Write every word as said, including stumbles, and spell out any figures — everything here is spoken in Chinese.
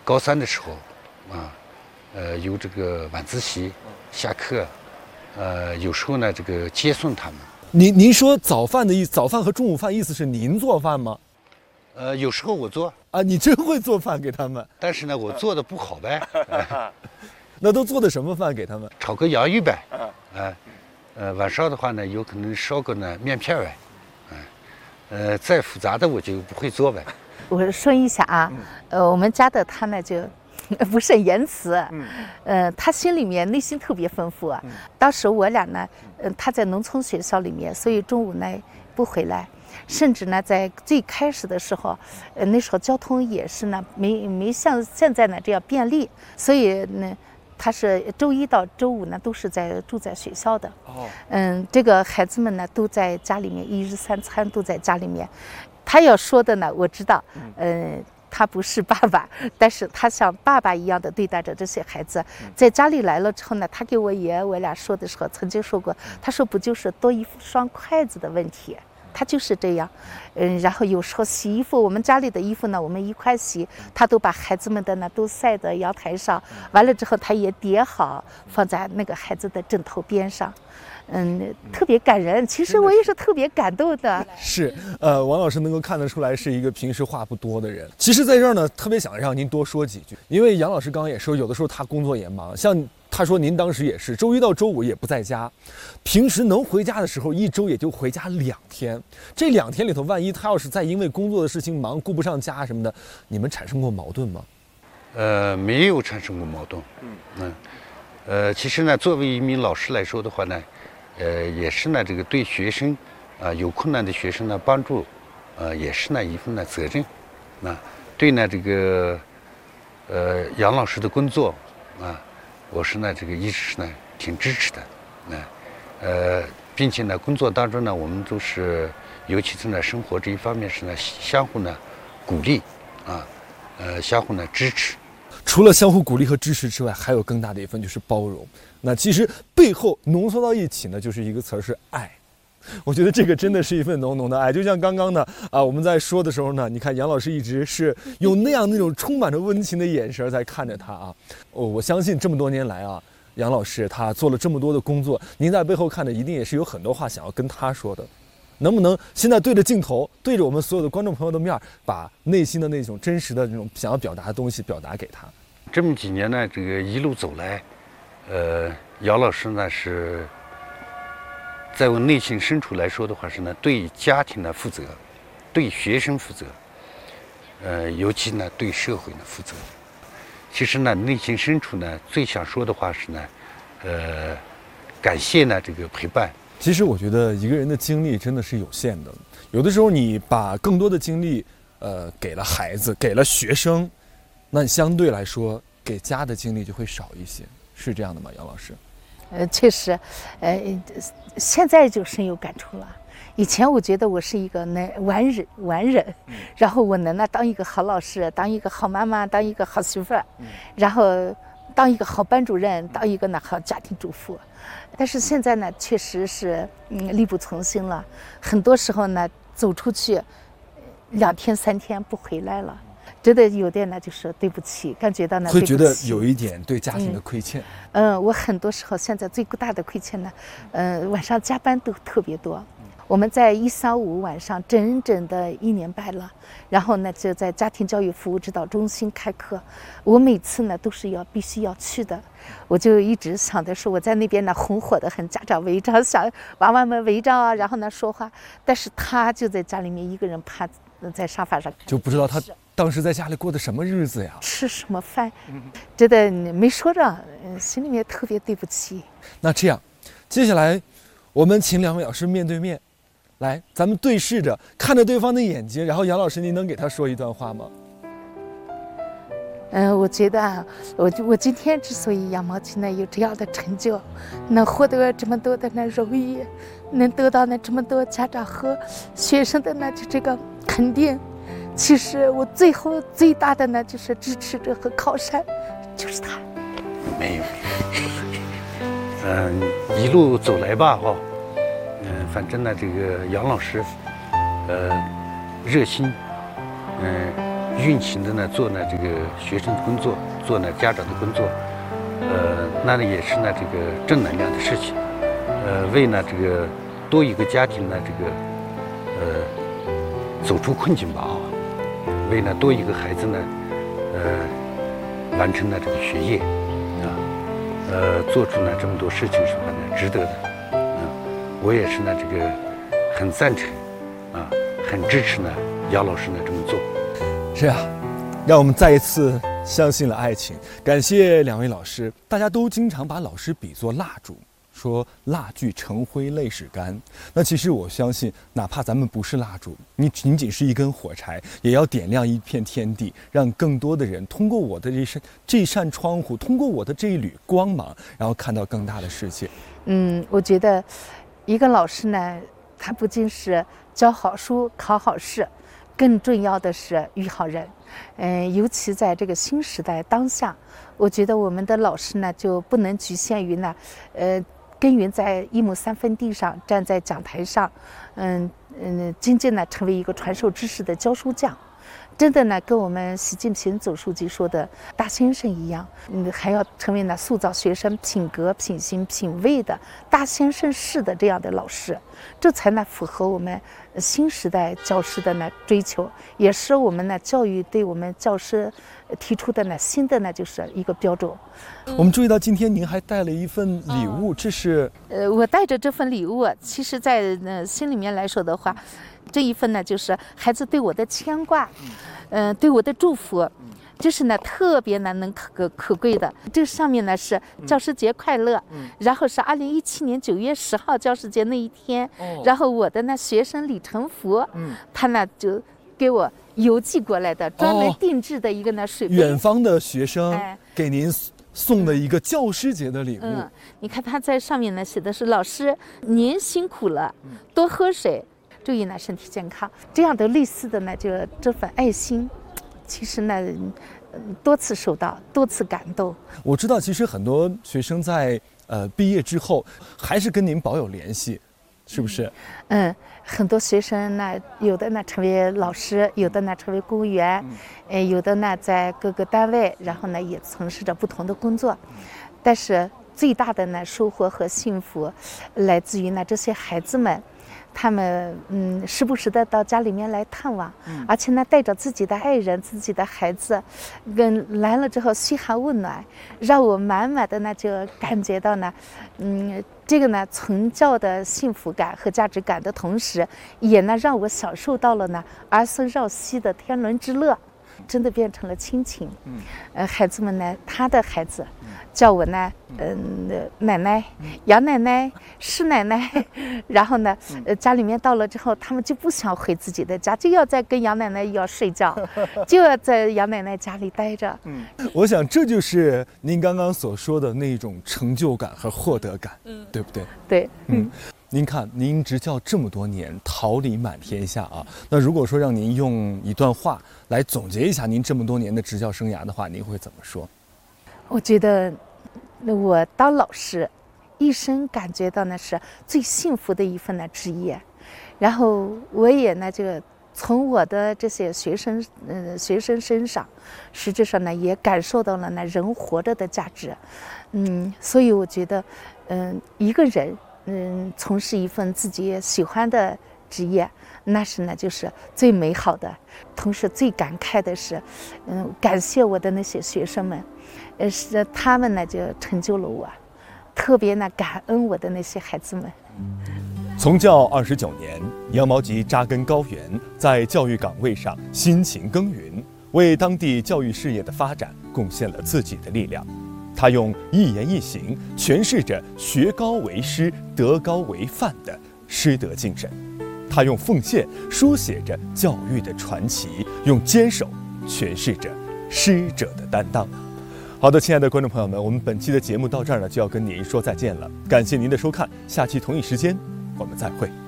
高三的时候，啊，呃，有这个晚自习，下课，呃，有时候呢，这个接送他们。 您您说早饭的意早饭和中午饭意思是您做饭吗？ 呃，有时候我做啊，你真会做饭给他们？ 但是呢，我做的不好呗。哎、 那都做的什么饭给他们？ 炒个洋芋呗，哎、呃，呃，晚上的话呢，有可能烧个呢面片呗，哎、呃，呃，再复杂的我就不会做呗。 我说一下啊，呃，我们家的他呢就不慎言辞，嗯，呃，他心里面内心特别丰富。嗯、当时我俩呢，呃，他在农村学校里面，所以中午呢不回来，甚至呢在最开始的时候，呃，那时候交通也是呢没没像现在呢这样便利，所以呢。他是周一到周五呢，都是在住在学校的。哦，嗯，这个孩子们呢，都在家里面，一日三餐都在家里面。他要说的呢，我知道，嗯，他不是爸爸，但是他像爸爸一样的对待着这些孩子。在家里来了之后呢，他给我爷爷我俩说的时候，曾经说过，他说不就是多一双筷子的问题。他就是这样，嗯，然后有时候洗衣服，我们家里的衣服呢，我们一块洗，他都把孩子们的呢都晒在阳台上，完了之后他也叠好，放在那个孩子的枕头边上，嗯，特别感人。其实我也是特别感动的。 是，呃，王老师能够看得出来是一个平时话不多的人。其实在这儿呢，特别想让您多说几句，因为杨老师刚刚也说，有的时候他工作也忙，像。他说：“您当时也是周一到周五也不在家，平时能回家的时候，一周也就回家两天。这两天里头，万一他要是再因为工作的事情忙，顾不上家什么的，你们产生过矛盾吗？” 呃，没有产生过矛盾。嗯嗯，呃，其实呢，作为一名老师来说的话呢，呃，也是呢，这个对学生啊、呃、有困难的学生呢帮助，呃，也是呢一份呢责任。啊，对呢这个呃杨老师的工作啊。我是呢，这个一直是呢挺支持的，呢，呃，并且呢，工作当中呢，我们都是，尤其是呢，生活这一方面是呢，相互呢鼓励，啊，呃，相互呢支持。 除了相互鼓励和支持之外，还有更大的一份就是包容。那其实背后浓缩到一起呢，就是一个词儿是爱。我觉得这个真的是一份浓浓的爱，就像刚刚呢啊，我们在说的时候呢，你看杨老师一直是用那样那种充满着温情的眼神在看着他啊。哦，我相信这么多年来啊，杨老师他做了这么多的工作，您在背后看着一定也是有很多话想要跟他说的。能不能现在对着镜头，对着我们所有的观众朋友的面，把内心的那种真实的那种想要表达的东西表达给他？ 这么几年呢，这个一路走来，呃，杨老师呢是。在我内心深处来说的话是呢，对家庭呢负责，对学生负责，呃，尤其呢对社会呢负责。其实呢，内心深处呢最想说的话是呢，呃，感谢呢这个陪伴。 其实我觉得一个人的精力真的是有限的，有的时候你把更多的精力，呃，给了孩子，给了学生，那相对来说给家的精力就会少一些，是这样的吗，杨老师？ 呃，确实，呃，现在就深有感触了。以前我觉得我是一个那完人完人，嗯、然后我能呢当一个好老师，当一个好妈妈，当一个好媳妇儿，嗯、然后当一个好班主任，当一个呢好家庭主妇。但是现在呢，确实是嗯力不从心了。很多时候呢，走出去两天三天不回来了。真的有点呢，就是对不起，感觉到呢， 会觉得有一点对家庭的亏欠。 嗯，嗯我很多时候现在最大的亏欠呢，呃，晚上加班都特别多。我们在一三五晚上整整的一年半了，然后呢就在家庭教育服务指导中心开课，我每次呢都是要必须要去的，我就一直想的是我在那边呢红火的很，家长围着，小娃娃们围着啊，然后呢说话，但是他就在家里面一个人趴在沙发上， 就不知道他当时在家里过的什么日子呀？ 吃什么饭？真的没说着，心里面特别对不起。 那这样，接下来我们请两位老师面对面，来，咱们对视着，看着对方的眼睛，然后杨老师，您能给他说一段话吗？ 嗯、呃，我觉得啊，我我今天之所以羊毛巾呢有这样的成就，能获得这么多的那荣誉，能得到那这么多家长和学生的呢就这个肯定。其实我最后最大的呢就是支持者和靠山，就是他。 没有，嗯、呃，一路走来吧，哈、哦，嗯、呃，反正呢，这个杨老师，呃，热心，嗯、呃， 运行的呢做呢这个学生的工作，做呢家长的工作，呃，那呢也是呢这个正能量的事情，呃，为呢这个多一个家庭呢这个呃走出困境吧啊，为呢多一个孩子呢呃完成了这个学业啊，呃做出呢这么多事情是吧呢值得的，嗯，我也是呢这个很赞成啊，很支持呢姚老师呢这么做。 是啊，让我们再一次相信了爱情。感谢两位老师，大家都经常把老师比作蜡烛，说蜡炬成灰泪始干。那其实我相信，哪怕咱们不是蜡烛，你仅仅是一根火柴，也要点亮一片天地，让更多的人通过我的这扇这扇窗户，通过我的这一缕光芒，然后看到更大的世界。 嗯，我觉得一个老师呢，他不仅是教好书、考好试，更重要的是育好人。嗯，尤其在这个新时代当下，我觉得我们的老师呢，就不能局限于呢，呃，耕耘在一亩三分地上，站在讲台上，嗯嗯，仅仅呢成为一个传授知识的教书匠。真的呢，跟我们习近平总书记说的大先生一样，嗯，还要成为呢塑造学生品格、品行、品味的大先生式的这样的老师，这才呢符合我们新时代教师的呢追求，也是我们呢教育对我们教师提出的呢新的呢就是一个标准。 我们注意到今天您还带了一份礼物，这是呃，我带着这份礼物，其实在呃心里面来说的话，这一份呢就是孩子对我的牵挂，嗯、呃，对我的祝福，就是呢特别难能可可贵的。这上面呢是教师节快乐，然后是二零一七年九月十号教师节那一天，然后我的呢学生李成福，他呢就给我邮寄过来的，专门定制的一个呢水杯。 远方的学生给您送的一个教师节的礼物。 嗯，你看他在上面呢写的是老师您辛苦了，多喝水，注意呢身体健康。这样的类似的呢，就这份爱心，其实呢，多次收到，多次感动。 我知道，其实很多学生在呃毕业之后，还是跟您保有联系，是不是？ 嗯，很多学生呢，有的呢成为老师，有的呢成为公务员，呃，有的呢在各个单位，然后呢也从事着不同的工作。但是最大的呢收获和幸福，来自于呢这些孩子们。他们嗯，时不时的到家里面来探望，嗯、而且呢，带着自己的爱人、自己的孩子，跟来了之后嘘寒问暖，让我满满的呢就感觉到呢，嗯，这个呢从教的幸福感和价值感的同时，也呢让我享受到了呢儿孙绕膝的天伦之乐，真的变成了亲情。嗯，呃，孩子们呢，他的孩子。叫我呢，嗯、呃，奶奶、杨奶奶、施奶奶，然后呢，呃，家里面到了之后，他们就不想回自己的家，就要在跟杨奶奶要睡觉，就要在杨奶奶家里待着。 嗯，我想这就是您刚刚所说的那种成就感和获得感，嗯，对不对？ 对， 嗯。您看，您执教这么多年，桃李满天下啊。那如果说让您用一段话来总结一下您这么多年的执教生涯的话，您会怎么说？ 我觉得，我当老师，一生感觉到呢是最幸福的一份呢职业，然后我也呢这个从我的这些学生，嗯、呃，学生身上，实质上呢也感受到了呢人活着的价值，嗯，所以我觉得，嗯、呃，一个人，嗯，从事一份自己喜欢的职业，那是呢就是最美好的，同时最感慨的是，嗯，感谢我的那些学生们。呃，是他们呢就成就了我，特别呢感恩我的那些孩子们。 从教二十九年，杨毛吉扎根高原，在教育岗位上辛勤耕耘，为当地教育事业的发展贡献了自己的力量。他用一言一行诠释着学高为师、德高为范的师德精神，他用奉献书写着教育的传奇，用坚守诠释着师者的担当。好的，亲爱的观众朋友们，我们本期的节目到这儿呢，就要跟您说再见了。感谢您的收看，下期同一时间我们再会。